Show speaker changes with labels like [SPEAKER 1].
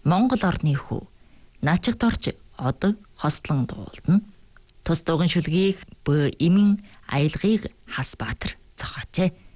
[SPEAKER 1] Монгол орны хүү наачигт орж од хослон дуулна. Тус дуган шүлгийг бö имэн аялгыг Хасбаатар зохиожээ.